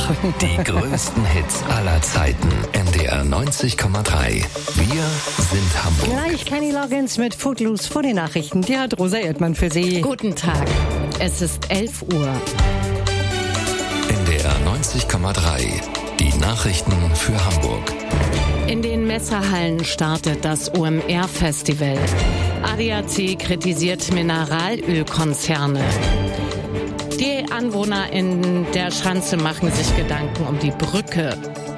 drücken. Die größten Hits aller Zeiten. NDR 90,3. Wir sind Hamburg. Gleich Kenny Loggins mit Footloose vor den Nachrichten. Die hat Rosa Erdmann für Sie. Guten Tag. Es ist 11 Uhr. NDR 90,3. Die Nachrichten für Hamburg. In den Messerhallen startet das OMR-Festival. ADAC kritisiert Mineralölkonzerne. Die Anwohner in der Schanze machen sich Gedanken um die Brücke.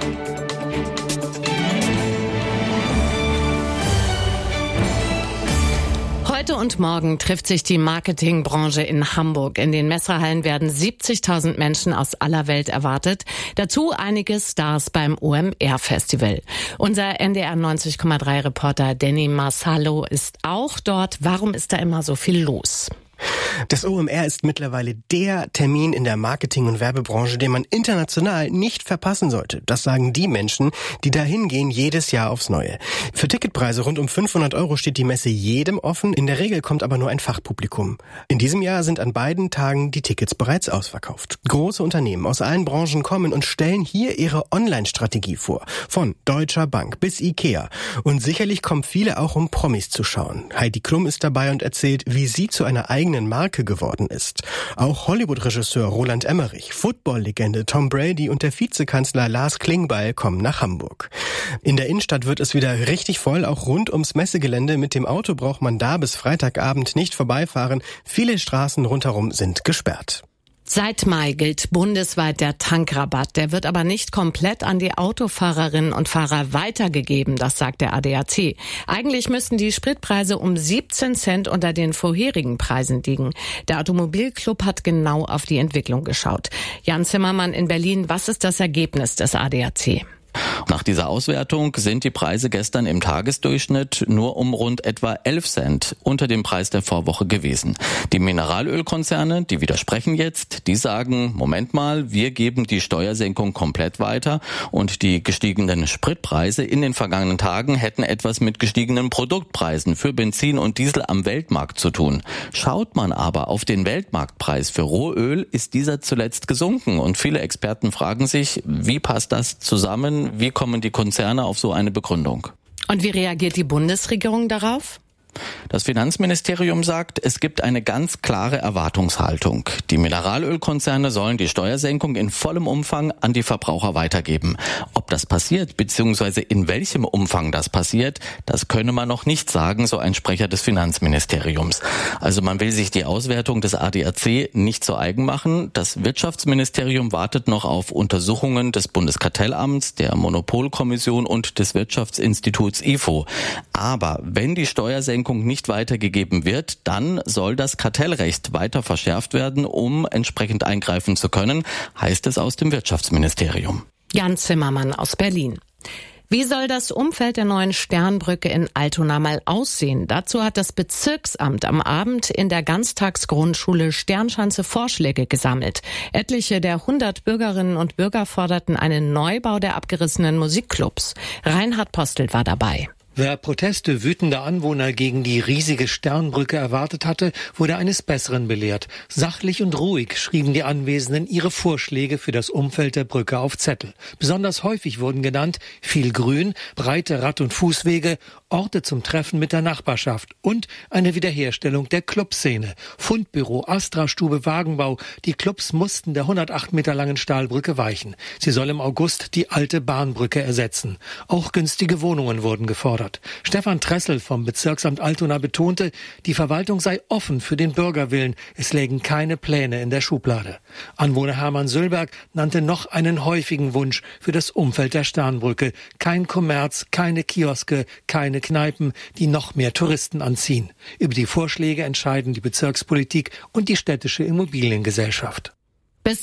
Heute und morgen trifft sich die Marketingbranche in Hamburg. In den Messerhallen werden 70.000 Menschen aus aller Welt erwartet. Dazu einige Stars beim OMR-Festival. Unser NDR 90,3 Reporter Danny Marsalo ist auch dort. Warum ist da immer so viel los? Das OMR ist mittlerweile der Termin in der Marketing- und Werbebranche, den man international nicht verpassen sollte. Das sagen die Menschen, die da hingehen, jedes Jahr aufs Neue. Für Ticketpreise rund um 500 € steht die Messe jedem offen. In der Regel kommt aber nur ein Fachpublikum. In diesem Jahr sind an beiden Tagen die Tickets bereits ausverkauft. Große Unternehmen aus allen Branchen kommen und stellen hier ihre Online-Strategie vor. Von Deutscher Bank bis Ikea. Und sicherlich kommen viele auch, um Promis zu schauen. Heidi Klum ist dabei und erzählt, wie sie zu einer eigenen Marke geworden ist. Auch Hollywood-Regisseur Roland Emmerich, Football-Legende Tom Brady und der Vizekanzler Lars Klingbeil kommen nach Hamburg. In der Innenstadt wird es wieder richtig voll, auch rund ums Messegelände. Mit dem Auto braucht man da bis Freitagabend nicht vorbeifahren. Viele Straßen rundherum sind gesperrt. Seit Mai gilt bundesweit der Tankrabatt. Der wird aber nicht komplett an die Autofahrerinnen und Fahrer weitergegeben, das sagt der ADAC. Eigentlich müssten die Spritpreise um 17 Cent unter den vorherigen Preisen liegen. Der Automobilclub hat genau auf die Entwicklung geschaut. Jan Zimmermann in Berlin, was ist das Ergebnis des ADAC? Nach dieser Auswertung sind die Preise gestern im Tagesdurchschnitt nur um rund etwa 11 Cent unter dem Preis der Vorwoche gewesen. Die Mineralölkonzerne, die widersprechen jetzt, die sagen, Moment mal, wir geben die Steuersenkung komplett weiter und die gestiegenen Spritpreise in den vergangenen Tagen hätten etwas mit gestiegenen Produktpreisen für Benzin und Diesel am Weltmarkt zu tun. Schaut man aber auf den Weltmarktpreis für Rohöl, ist dieser zuletzt gesunken und viele Experten fragen sich, wie passt das zusammen? Wie kommen die Konzerne auf so eine Begründung? Und wie reagiert die Bundesregierung darauf? Das Finanzministerium sagt, es gibt eine ganz klare Erwartungshaltung. Die Mineralölkonzerne sollen die Steuersenkung in vollem Umfang an die Verbraucher weitergeben. Ob das passiert, beziehungsweise in welchem Umfang das passiert, das könne man noch nicht sagen, so ein Sprecher des Finanzministeriums. Also man will sich die Auswertung des ADAC nicht zu eigen machen. Das Wirtschaftsministerium wartet noch auf Untersuchungen des Bundeskartellamts, der Monopolkommission und des Wirtschaftsinstituts IFO. Aber wenn die Steuersenkung nicht weitergegeben wird, dann soll das Kartellrecht weiter verschärft werden, um entsprechend eingreifen zu können, heißt es aus dem Wirtschaftsministerium. Jan Zimmermann aus Berlin. Wie soll das Umfeld der neuen Sternbrücke in Altona mal aussehen? Dazu hat das Bezirksamt am Abend in der Ganztagsgrundschule Sternschanze Vorschläge gesammelt. Etliche der 100 Bürgerinnen und Bürger forderten einen Neubau der abgerissenen Musikclubs. Reinhard Postelt war dabei. Wer Proteste wütender Anwohner gegen die riesige Sternbrücke erwartet hatte, wurde eines Besseren belehrt. Sachlich und ruhig schrieben die Anwesenden ihre Vorschläge für das Umfeld der Brücke auf Zettel. Besonders häufig wurden genannt viel Grün, breite Rad- und Fußwege, Orte zum Treffen mit der Nachbarschaft und eine Wiederherstellung der Clubszene. Fundbüro, Astra-Stube, Wagenbau. Die Clubs mussten der 108 Meter langen Stahlbrücke weichen. Sie soll im August die alte Bahnbrücke ersetzen. Auch günstige Wohnungen wurden gefordert. Stefan Tressel vom Bezirksamt Altona betonte, die Verwaltung sei offen für den Bürgerwillen. Es lägen keine Pläne in der Schublade. Anwohner Hermann Sülberg nannte noch einen häufigen Wunsch für das Umfeld der Sternbrücke. Kein Kommerz, keine Kioske, keine Kneipen, die noch mehr Touristen anziehen. Über die Vorschläge entscheiden die Bezirkspolitik und die städtische Immobiliengesellschaft. Bis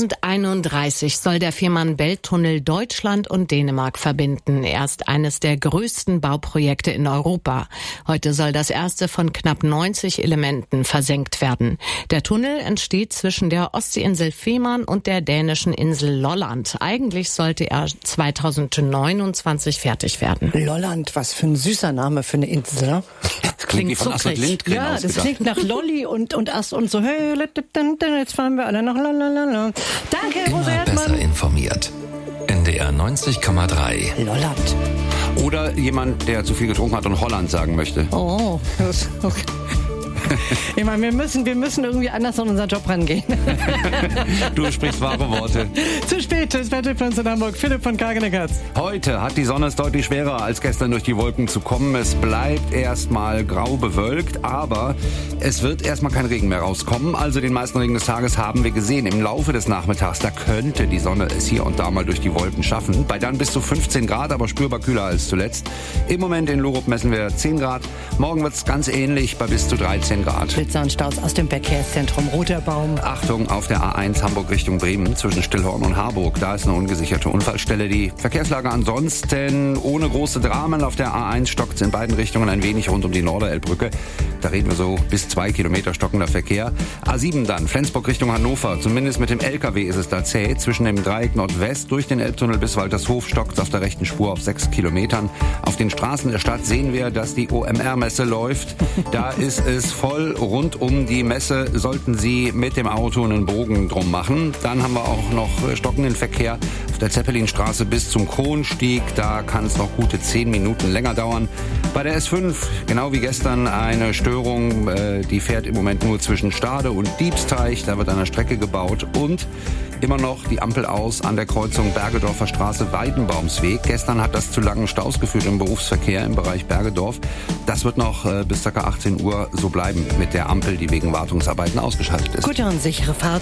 2031 soll der Fehmarnbelt-Tunnel Deutschland und Dänemark verbinden. Er ist eines der größten Bauprojekte in Europa. Heute soll das erste von knapp 90 Elementen versenkt werden. Der Tunnel entsteht zwischen der Ostseeinsel Fehmarn und der dänischen Insel Lolland. Eigentlich sollte er 2029 fertig werden. Lolland, was für ein süßer Name für eine Insel. Das klingt wie von Astrid Lindgren Ja, das ausgedacht. klingt nach Lolli und Ast und so. Hey, jetzt fahren wir alle nach Lalalala. Danke, Rosa Immer Erdmann. besser informiert. passiert. NDR 90,3. Lolland. Oder jemand, der zu viel getrunken hat und Holland sagen möchte. Oh, okay. Ich meine, wir müssen irgendwie anders an unseren Job rangehen. Du sprichst wahre Worte. Zu spät, das Wetterprinz in Hamburg, Philipp von Kageneckatz. Heute hat die Sonne es deutlich schwerer, als gestern durch die Wolken zu kommen. Es bleibt erstmal grau bewölkt, aber es wird erstmal kein Regen mehr rauskommen. Also den meisten Regen des Tages haben wir gesehen. Im Laufe des Nachmittags, da könnte die Sonne es hier und da mal durch die Wolken schaffen. Bei dann bis zu 15 Grad, aber spürbar kühler als zuletzt. Im Moment in Lurup messen wir 10 Grad. Morgen wird es ganz ähnlich bei bis zu 13 Grad. Blitzer und Staus aus dem Verkehrszentrum Roter Baum. Achtung auf der A1 Hamburg Richtung Bremen zwischen Stillhorn und Harburg. Da ist eine ungesicherte Unfallstelle. Die Verkehrslage ansonsten ohne große Dramen. Auf der A1 stockt es in beiden Richtungen ein wenig rund um die Norderelbbrücke. Da reden wir so bis 2 Kilometer stockender Verkehr. A7 dann, Flensburg Richtung Hannover. Zumindest mit dem LKW ist es da zäh. Zwischen dem Dreieck Nordwest durch den Elbtunnel bis Waltershof stockt es auf der rechten Spur auf 6 Kilometern. Auf den Straßen der Stadt sehen wir, dass die OMR-Messe läuft. Da ist es voll. Rund um die Messe sollten Sie mit dem Auto einen Bogen drum machen. Dann haben wir auch noch stockenden Verkehr auf der Zeppelinstraße bis zum Kronstieg. Da kann es noch gute 10 Minuten länger dauern. Bei der S5, genau wie gestern, eine Störung. Die fährt im Moment nur zwischen Stade und Diebsteich. Da wird an der Strecke gebaut. Und immer noch die Ampel aus an der Kreuzung Bergedorfer Straße Weidenbaumsweg. Gestern hat das zu langen Staus geführt im Berufsverkehr im Bereich Bergedorf. Das wird noch bis ca. 18 Uhr so bleiben mit der Ampel, die wegen Wartungsarbeiten ausgeschaltet ist. Gute und sichere Fahrt.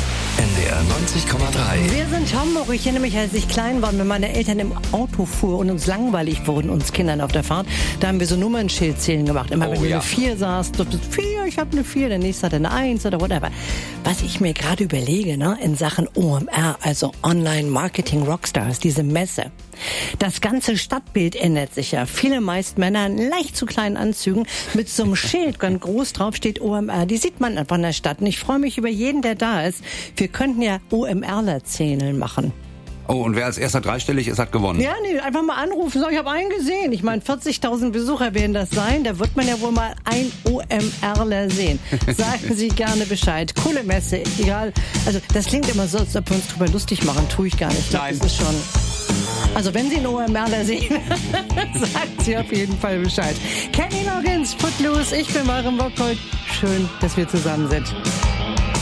NDR 90,3. Wir sind Hamburg. Ich erinnere mich, als ich klein war und mit meinen Eltern im Auto fuhr und uns langweilig wurden, uns Kindern auf der Fahrt, da haben wir so Nummernschildzählen gemacht. Immer wenn du eine 4 saßt, du bist 4, ich habe eine 4, der nächste hat eine 1 oder whatever. Was ich mir gerade überlege, ne, in Sachen OMR, also Online Marketing Rockstars, diese Messe. Das ganze Stadtbild ändert sich ja. Viele, meist Männer in leicht zu kleinen Anzügen mit so einem Schild, ganz groß drauf steht OMR. Die sieht man einfach in der Stadt. Und ich freue mich über jeden, der da ist. Wir könnten ja OMRler-Zählen machen. Oh, und wer als erster dreistellig ist, hat gewonnen. Ja, nee, einfach mal anrufen. So, ich habe einen gesehen. Ich meine, 40.000 Besucher werden das sein. Da wird man ja wohl mal ein OMRler sehen. Sagen Sie gerne Bescheid. Coole Messe, egal. Also, das klingt immer so, als ob wir uns drüber lustig machen. Tue ich gar nicht. Nein. Das ist schon... Also wenn Sie einen OMRler sehen, sagen Sie auf jeden Fall Bescheid. Kenny Loggins, Footloose, ich bin Maren Bockhold. Schön, dass wir zusammen sind.